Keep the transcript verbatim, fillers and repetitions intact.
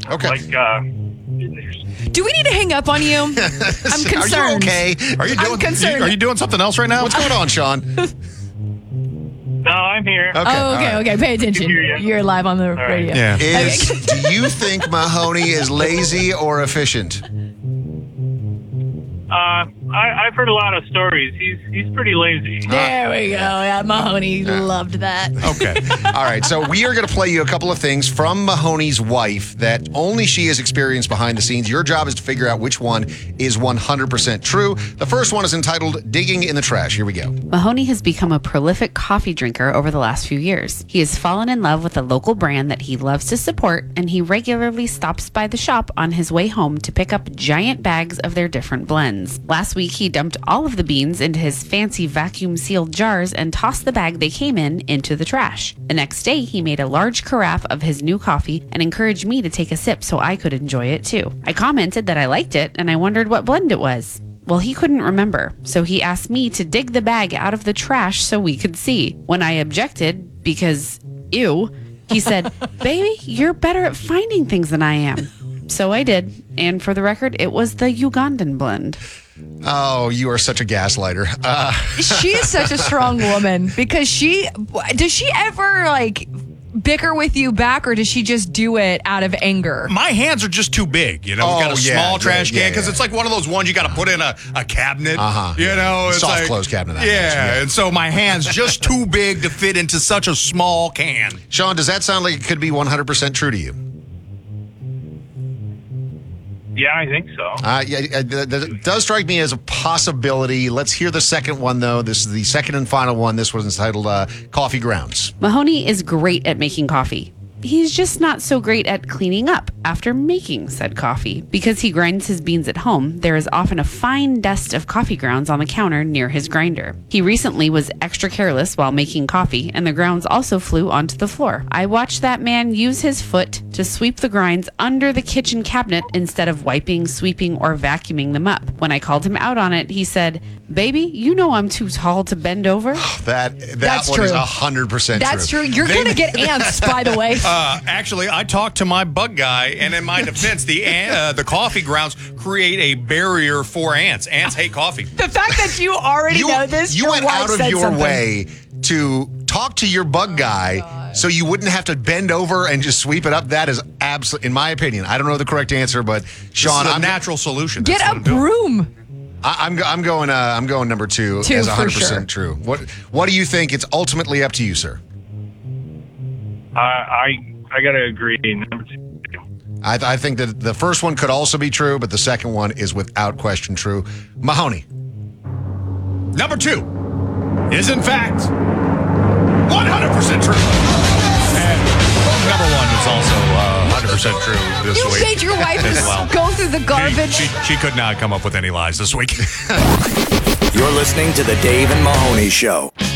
Okay. Like, uh, Do we need to hang up on you? I'm concerned. Are you okay? Are you doing? I'm concerned. Are you doing something else right now? What's going on, Sean? no, I'm here. Okay. Oh, okay, all right. okay. Pay attention. Hear ya. You're live on the right. radio. Yeah. Is, do you think Mahoney is lazy or efficient? Uh, I, I've heard a lot of stories. He's he's pretty lazy. There we go. Yeah, Mahoney loved that. Okay. All right, so we are going to play you a couple of things from Mahoney's wife that only she has experienced behind the scenes. Your job is to figure out which one is one hundred percent true. The first one is entitled Digging in the Trash. Here we go. Mahoney has become a prolific coffee drinker over the last few years. He has fallen in love with a local brand that he loves to support, and he regularly stops by the shop on his way home to pick up giant bags of their different blends. Last week, he dumped all of the beans into his fancy vacuum-sealed jars and tossed the bag they came in into the trash. The next day, he made a large carafe of his new coffee and encouraged me to take a sip so I could enjoy it too. I commented that I liked it, and I wondered what blend it was. Well, he couldn't remember, so he asked me to dig the bag out of the trash so we could see. When I objected, because, ew, he said, "Baby, you're better at finding things than I am." So I did, and for the record, it was the Ugandan blend. Oh, you are such a gaslighter. Uh, She is such a strong woman because she does she ever like bicker with you back, or does she just do it out of anger? My hands are just too big, you know. Oh, We've got a yeah, small trash yeah, can because yeah. it's like one of those ones you got to put in a, a cabinet. Uh-huh. You know, it's Soft like, close cabinet, that Yeah, is, yeah. and so my hands just too big to fit into such a small can. Sean, does that sound like it could be one hundred percent true to you? Yeah, I think so. Uh, yeah, it it does strike me as a possibility. Let's hear the second one, though. This is the second and final one. This was entitled uh, Coffee Grounds. Mahoney is great at making coffee. He's just not so great at cleaning up after making said coffee. Because he grinds his beans at home, there is often a fine dust of coffee grounds on the counter near his grinder. He recently was extra careless while making coffee, and the grounds also flew onto the floor. I watched that man use his foot to sweep the grinds under the kitchen cabinet instead of wiping, sweeping, or vacuuming them up. When I called him out on it, he said, "Baby, you know I'm too tall to bend over." That that That's one is true. one hundred percent true. That's true. You're They- going to get ants, by the way. Uh, actually, I talked to my bug guy, and in my defense, the ant, uh, the coffee grounds create a barrier for ants. Ants hate coffee. The fact that you already you, know this, you your went wife out of said your something. way to talk to your bug guy so you wouldn't have to bend over and just sweep it up. That is absolutely, in my opinion, I don't know the correct answer, but Sean, This is a I'm, natural solution. Get That's a what I'm doing. broom. I, I'm I'm going uh, I'm going number two, Two, as for one hundred percent true. What what do you think? It's ultimately up to you, sir. Uh, I I gotta agree. Number two. I, I think that the first one could also be true, but the second one is without question true. Mahoney. Number two is, in fact, one hundred percent true. And number one is also uh, one hundred percent true this You week. made your wife as just well. go through the garbage. She, she, she could not come up with any lies this week. You're listening to The Dave and Mahoney Show.